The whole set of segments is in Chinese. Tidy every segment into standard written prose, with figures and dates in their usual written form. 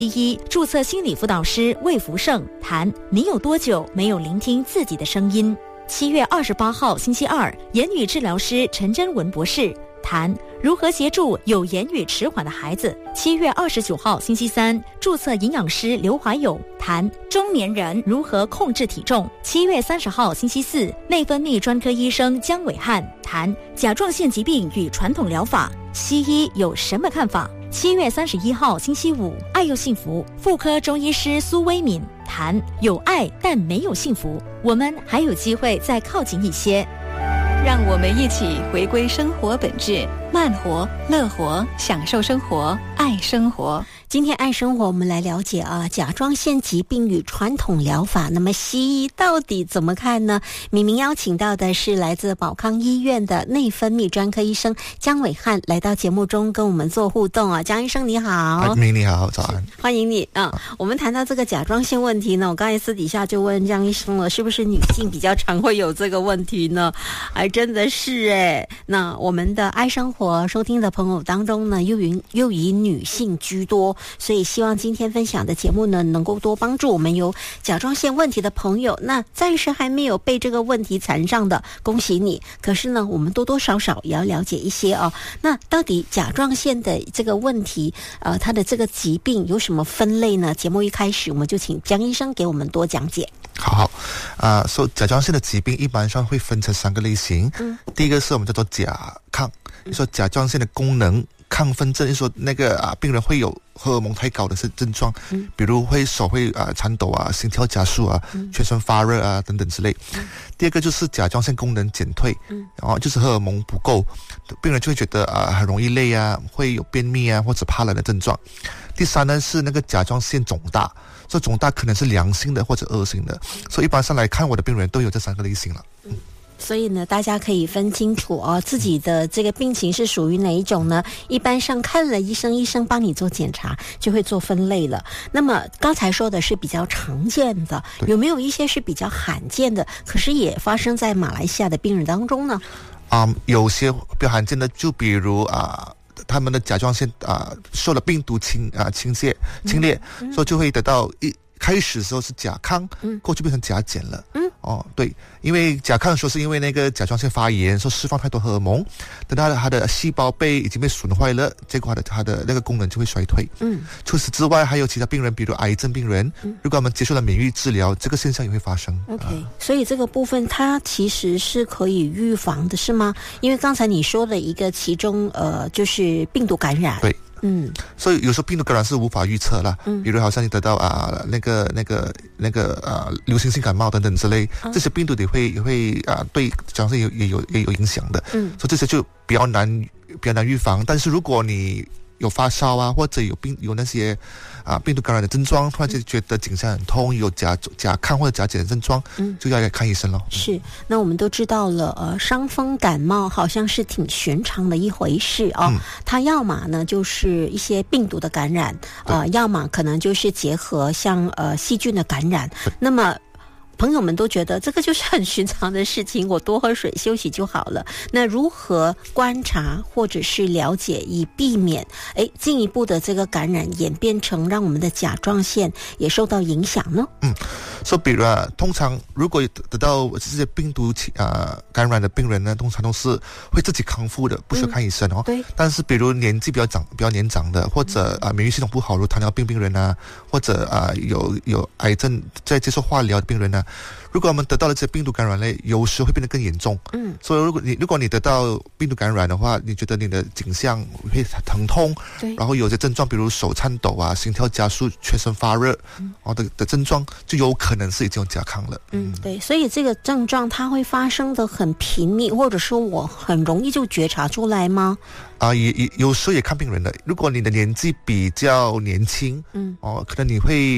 一，注册心理辅导师魏福胜谈你有多久没有聆听自己的声音。7月28号星期二，言语治疗师陈真文博士谈如何协助有言语迟缓的孩子。7月29号星期三，注册营养师刘怀勇谈中年人如何控制体重。7月30号星期四，内分泌专科医生江伟汉谈甲状腺疾病与传统疗法，西医有什么看法。7月31号星期五，爱又幸福妇科中医师苏威敏谈有爱但没有幸福，我们还有机会再靠近一些。 让我们一起回归生活本质，慢活、乐活，享受生活，爱生活。 今天爱生活，我们来了解甲状腺疾病与传统疗法。那么西医到底怎么看呢？明明邀请到的是来自保康医院的内分泌专科医生江伟汉，来到节目中跟我们做互动啊。江医生你好。 明你好，早安。 欢迎你我们谈到这个甲状腺问题呢，我刚才私底下就问江医生了，是不是女性比较常会有这个问题呢？还真的是那我们的爱生活收听的朋友当中呢，又以女性居多，所以希望今天分享的节目呢，能够多帮助我们有甲状腺问题的朋友。那暂时还没有被这个问题缠上的，恭喜你。可是呢，我们多多少少也要了解一些那到底甲状腺的这个问题，它的这个疾病有什么分类呢？节目一开始，我们就请江医生给我们多讲解。 好，甲状腺的疾病一般上会分成3个类型。第一个是我们叫做甲亢，说甲状腺的功能亢奋症，就是说那个病人会有荷尔蒙太高的症状，比如手会颤抖心跳加速全身发热等等之类。第二个就是甲状腺功能减退，然后就是荷尔蒙不够，病人就会觉得很容易累会有便秘或者怕冷的症状。第三呢是那个甲状腺肿大，这肿大可能是良性的或者恶性的，所以一般上来看我的病人都有这3个类型了。 所以呢，大家可以分清楚自己的这个病情是属于哪一种呢？一般上看了医生，医生帮你做检查，就会做分类了。那么刚才说的是比较常见的，有没有一些是比较罕见的，可是也发生在马来西亚的病人当中呢？ 有些比较罕见的，就比如他们的甲状腺受了病毒侵略，所以就会得到开始的时候是甲亢，过去变成甲减了。对，因为甲亢的时候是因为那个甲状腺发炎，说释放太多荷尔蒙，等到它的细胞已经被损坏了，结果它的那个功能就会衰退。除此之外，还有其他病人，比如癌症病人，如果我们接受了免疫治疗，这个现象也会发生。 OK，所以这个部分它其实是可以预防的，是吗？因为刚才你说的一个其中就是病毒感染。 对。所以有时候病毒感染是无法预测啦，比如好像你得到那个流行性感冒等等之类，这些病毒也会对甲状腺也有影响的。所以这些就比较难预防。但是如果你有发烧或者有那些病毒感染的症状，突然间觉得颈项很痛，有甲亢或者甲减的症状，就要来看医生了。 是，那我们都知道了，伤风感冒好像是挺寻常的一回事它要么呢就是一些病毒的感染，要么可能就是结合像细菌的感染。那么朋友们都觉得这个就是很寻常的事情，我多喝水休息就好了。那如何观察或者是了解，以避免进一步的这个感染演变成让我们的甲状腺也受到影响呢？ 比如通常如果得到这些病毒感染的病人呢，通常都是会自己康复的，不需要看医生对。 但是比如年纪比较年长的，或者免疫系统不好，如糖尿病病人或者有癌症在接受化疗的病人如果我们得到了这些病毒感染类，有时会变得更严重。所以如果你得到病毒感染的话，你觉得你的颈项会疼痛，然后有些症状，比如手颤抖心跳加速、全身发热的症状，就有可能是已经有甲亢了。 对，所以这个症状它会发生的很频密，或者说我很容易就觉察出来吗？ 也有时候也看病人的。如果你的年纪比较年轻，可能你会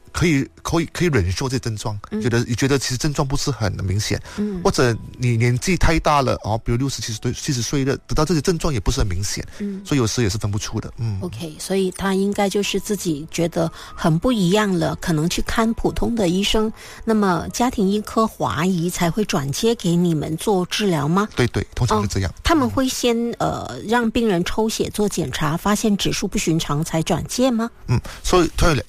可以忍受这些症状，觉得其实症状不是很明显，或者你年纪太大了比如60-70岁了，得到这些症状也不是很明显，所以有时也是分不出的。 OK， 所以他应该就是自己觉得很不一样了，可能去看普通的医生，那么家庭医科华医才会转接给你们做治疗吗？ 对，通常是这样。 他们会先让病人抽血做检查，发现指数不寻常才转介吗？ 所以他有